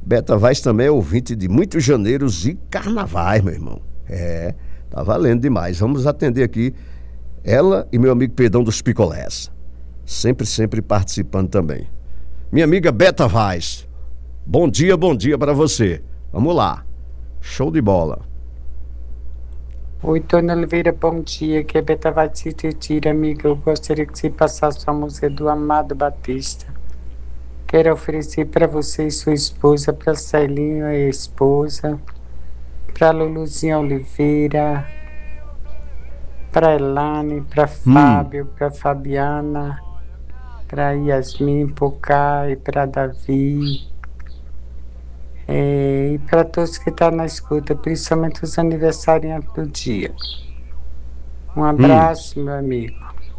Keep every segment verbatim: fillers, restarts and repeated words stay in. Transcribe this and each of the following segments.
Beta Vaz também é ouvinte de muitos janeiros e carnavais, meu irmão. É, tá valendo demais. Vamos atender aqui ela e meu amigo Pedão dos Picolés. Sempre, sempre participando também. Minha amiga Beta Vaz, bom dia, bom dia para você. Vamos lá. Show de bola. Oi, Tony Oliveira, bom dia. Aqui é Beta Vaz de Titira, amiga. Eu gostaria que você passasse a música do Amado Batista. Quero oferecer para você e sua esposa, para Celinho, a esposa, para Luluzinha Oliveira, para Elane, para Fábio, hum. para Fabiana, para Yasmin, Pocai, para Davi, é, e para todos que estão na escuta, principalmente os aniversariantes do dia. Um abraço, hum. meu amigo.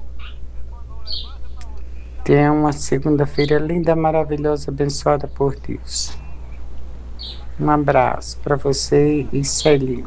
Tenha uma segunda-feira linda, maravilhosa, abençoada por Deus. Um abraço para você e Celinho.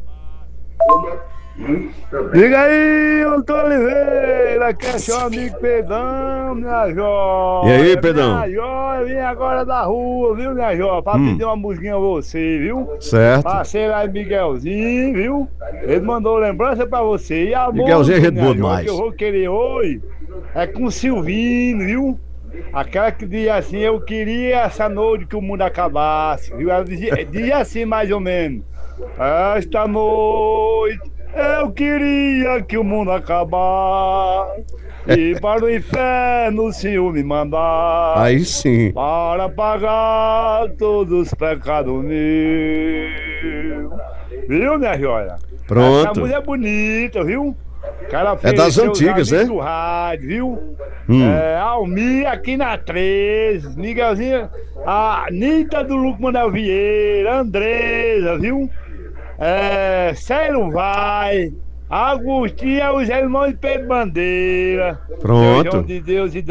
Diga aí, Antônio Oliveira, que é seu amigo Pedão, minha joia. E aí, Pedão? Minha joia, vim agora da rua, viu, minha joia? Pra hum. pedir uma musiquinha a você, viu? Certo. Passei lá em Miguelzinho, viu? Ele mandou lembrança pra você. E a Miguelzinho é gente boa demais. Que eu vou querer hoje é com Silvino, viu? Aquela que diz assim, eu queria essa noite que o mundo acabasse, viu? Ela dizia, dizia assim mais ou menos. Esta noite eu queria que o mundo acabasse e para o inferno o Senhor me mandar. Aí sim. Para pagar todos os pecados meus. Viu, minha joia? Pronto. Essa mulher é bonita, viu? Cara, é das antigas, né? Do rádio, viu? Hum. É, Almir aqui na treze, Miguelzinho, a Anitta do Luco Manuel Vieira, Andresa, viu? É, Célio Vai, Agostinho, os irmãos de Pedro Bandeira. Pronto. João de Deus e da...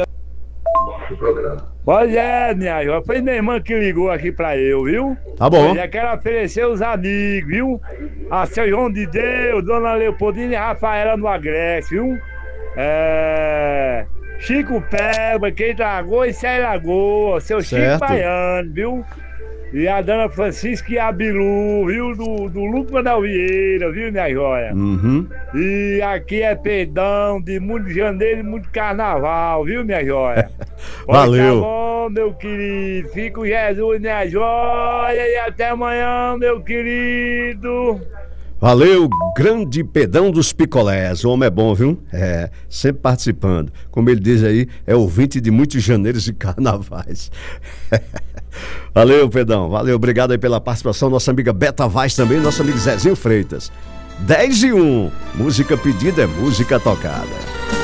Pois é, minha joia, foi minha irmã que ligou aqui pra eu, viu? Tá bom. Já quero oferecer os amigos, viu? A seu João de Deus, Dona Leopoldina e Rafaela no Agreste, viu? É... Chico Peba, Quem Lagoa e Cé Lagoa, seu certo. Chico Baiano, viu? E a Dona Francisca e a Bilu, viu? Do, do Luco Manuel Vieira, viu, minha joia? Uhum. E aqui é Pedão, de muito janeiro e muito carnaval, viu, minha joia? Valeu. Tá bom, meu querido. Fica com Jesus, minha joia. E até amanhã, meu querido. Valeu, grande Pedão dos Picolés. O homem é bom, viu? É, sempre participando. Como ele diz aí, é ouvinte de muitos janeiros e carnavais. Valeu, Pedão. Valeu, obrigado aí pela participação. Nossa amiga Beta Vaz também, nosso amigo Zezinho Freitas. dez e um. Música pedida é música tocada.